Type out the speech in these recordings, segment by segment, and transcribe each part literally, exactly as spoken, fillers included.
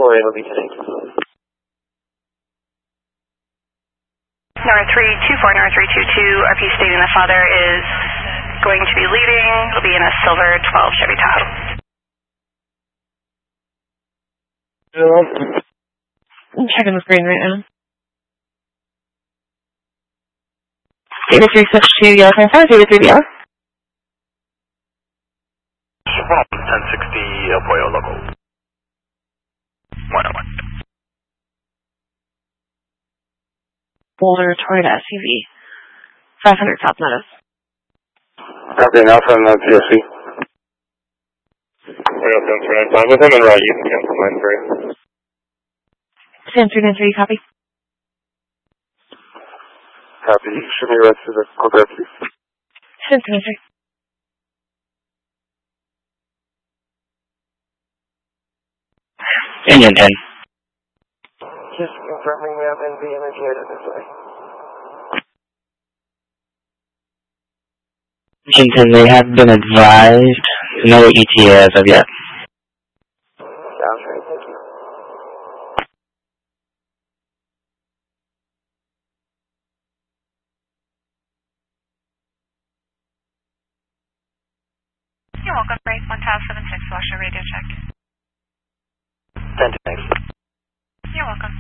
four eight will be today. Number three two four, number three two two, R P stating the father is going to be leaving. He'll be in a silver twelve Chevy Tahoe. I'm checking the screen right now. Zero three switch to yellow five zero three B R. ten sixty El Pollo local. one oh one. Older Toyota S U V. five hundred South Meadows. Copy an Alpha and T S C. We got ten three nine five with him and right, you can cancel nine three. ten three nine three, copy. Copy. Should be right to the code, please. ten three nine three. Engine ten. Just confirming we have N V energy headed this way. Engine ten, they have been advised. No E T A as of yet. Sounds right, thank you. You're welcome, Frank. one Tau seven six, watch your radio check. ten thanks. You're welcome.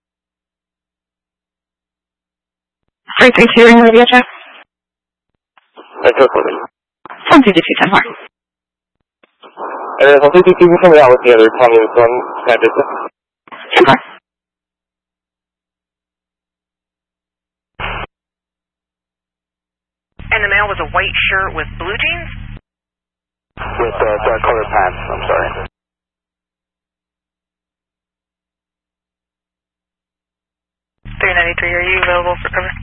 three three two, ring radio check. Thank you for this. ten two two, ten four. And there's a fifty people coming out with the other Tommy and Son, that distance. ten four. And the male was a white shirt with blue jeans? With uh, dark colored pants, I'm sorry. three ninety-three, are you available for cover?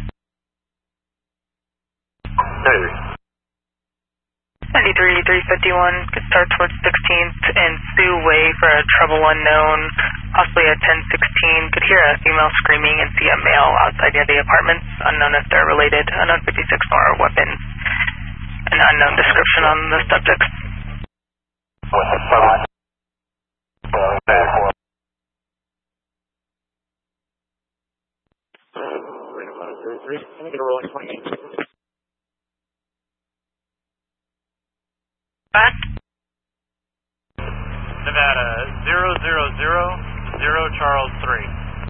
ninety-three. ninety-three, three fifty-one, could start towards sixteenth and Sioux Way for a trouble unknown, possibly at ten sixteen. Could hear a female screaming and see a male outside the apartments, unknown if they're related, unknown fifty-six nor weapons, an unknown description on the subjects. With the sun. Can I get a rolling twenty-eight? Back. Nevada, zero zero zero zero Charles three.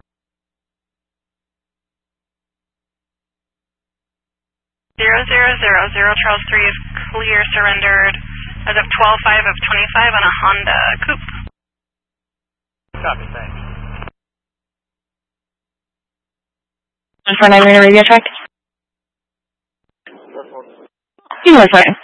Zero zero zero zero Charles three is clear, surrendered as of twelve five of twenty-five on a Honda Coupe. Copy, thanks. one four nine, radio check. You know what's right.